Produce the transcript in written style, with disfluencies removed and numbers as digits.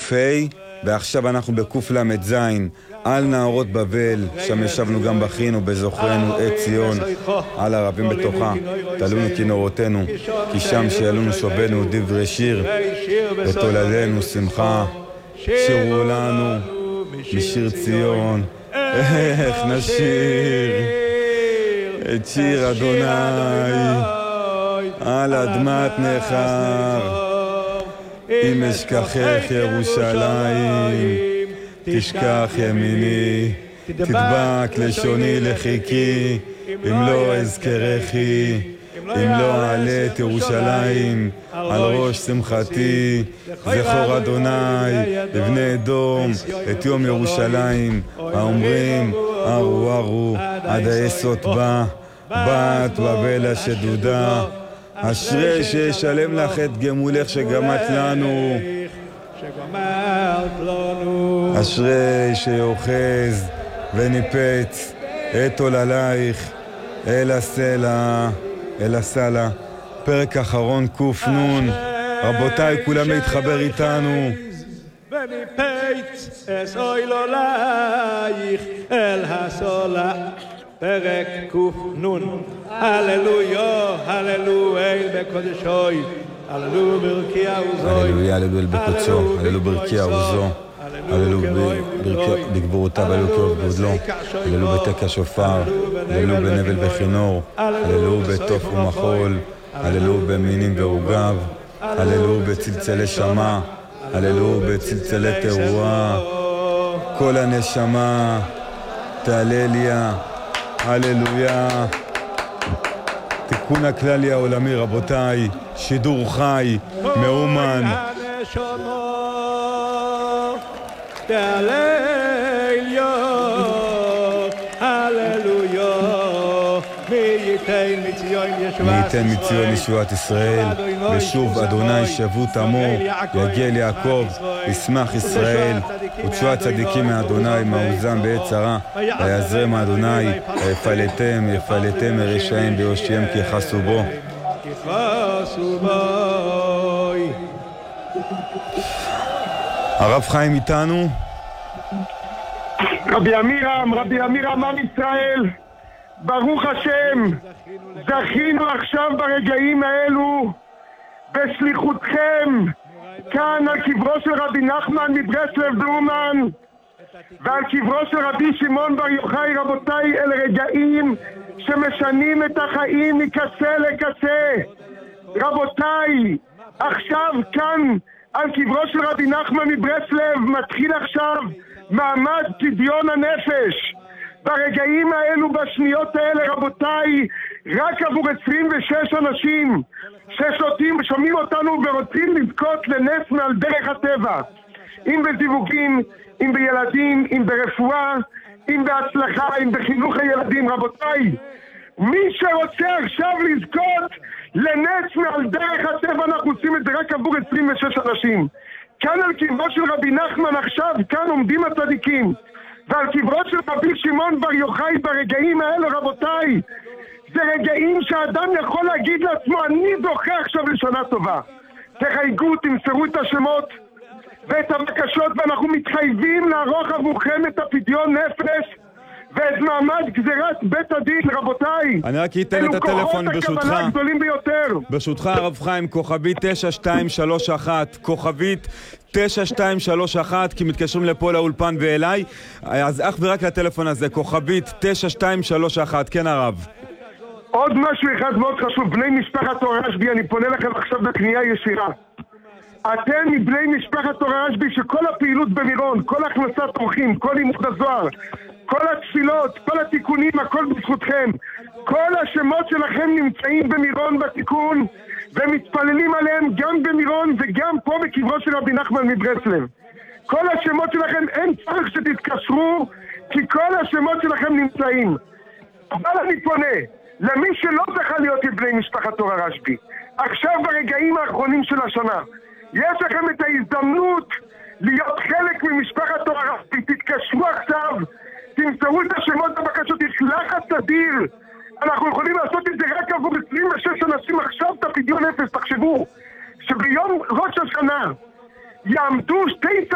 קופי, ועכשיו אנחנו בקוף למד זין, על נהרות בבל, שם ישבנו גם בכינו בזוכרנו את ציון, על ערבים בתוכה, תלונו כנורותינו, כי שם שאלונו שובנו דברי שיר, ותולדנו שמחה, שירו לנו משיר ציון, איך נשיר את שיר אדוני על אדמת נחר. אם אשכחך ירושלים, תשכח ימיני, תדבק לשוני לחיקי, אם לא אזכרכי, אם לא אעלה את ירושלים על ראש שמחתי. זכור אדוני לבני אדום את יום ירושלים, האומרים ארו ארו עד היסות בה, בת בבל השדודה. אשרי שישלם לך את גמולך שגמת לנו, אשרי שיוחז וניפץ את עוללייך אל הסלע, אל הסלע. פרק אחרון קוף נון. רבותיי, כולם להתחבר איתנו. וניפץ את עוללייך אל הסלע. פרק קוף נון. הללויה, הללויה בקודשוי, הללו ברכי עוזוי, הללויה, הללו בקודשו, הללו ברכי עוזו, הללו בגבורותיו, הללו כאוב גודלו, הללו בתק השופר, הללו בנבל בכינור, הללו בתוף ומחול, הללו במינים ועוגב, הללו בצלצלי שמה, הללו בצלצלי תרועה. כל הנשמה תהלליה, הללויה. תיקון הכללי העולמי, רבותיי, שידור חי, מאומן. מי ייתן מציון ישועת ישראל, ושוב אדוני שבות עמו, יגל יעקב, ישמח ישראל, ותשוע צדיקים מאדוני, מעוזם בעת צרה, ויעזרם אדוני, יפלטם מרשעים ביושיעם כי יכעסו בו. הרב חיים איתנו? רבי אמירם עם ישראל, ברוך השם, זכינו עכשיו ברגעים האלו בשליחותכם כאן על קברו של רבי נחמן מברסלב דורמן ועל קברו של רבי שמעון בר יוחאי. רבותיי, אלה רגעים שמשנים את החיים מקצה לקצה. רבותיי, עכשיו כאן על קברו של רבי נחמן מברסלב מתחיל עכשיו מעמד פדיון הנפש. ברגעים האלו, בשניות האלה, רבותיי, רק עבור 26 אנשים ששומעים אותנו ורוצים לזכות לנס מעל דרך הטבע, אם בזיווגים, אם בילדים, אם ברפואה, אם בהצלחה, אם בחינוך הילדים. רבותיי, מי שרוצה עכשיו לזכות לנס מעל דרך הטבע, אנחנו עושים את זה רק עבור 26 אנשים. כאן על קברו של רבי נחמן עכשיו, כאן עומדים הצדיקים, ועל קברו של רבי שמעון בר יוחאי ברגעים האלה, רבותיי, זה רגעים שהאדם יכול להגיד לעצמו, אני זוכה עכשיו לשנה טובה. תחייגו, תמסרו את השמות ואת הבקשות, ואנחנו מתחייבים לערוך עבורכם את הפדיון נפש ואת מעמד גזירת בית הדין. רבותיי, אני רק אתן את הטלפון ברשותך, הגדולים ביותר. ברשותך הרב חיים, כוכבית 9231, כוכבית 9231, כי מתקשרים לפה לאולפן ואליי, אז אך ורק לטלפון הזה, כוכבית 9231. כן הרב, עוד משהו אחד מאוד חשוב, בני משפחת אור הרשב"י, אני פונה לכם עכשיו בפנייה ישירה. אתם מבני משפחת אור הרשב"י שכל הפעילות במירון, כל הכנסת אורחים, כל לימוד הזוהר, כל התפילות, כל התיקונים, הכל בזכותכם. כל השמות שלכם נמצאים במירון בתיקון, ומתפללים עליהם גם במירון וגם פה בקברו של רבי נחמן מברסלב. כל השמות שלכם, אין צורך שתתקשרו, כי כל השמות שלכם נמצאים. אבל אני פונה למי שלא זכה להיות מבני משפחת אור הרשב"י, עכשיו ברגעים האחרונים של השנה, יש לכם את ההזדמנות להיות חלק ממשפחת אור הרשב"י. תתקשרו עכשיו, תמסרו את השמות בבקשות, יש לחץ אדיר. אנחנו יכולים לעשות את זה רק עבור 26 אנשים עכשיו את הפדיון נפש. תחשבו שביום ראש השנה יעמדו שתי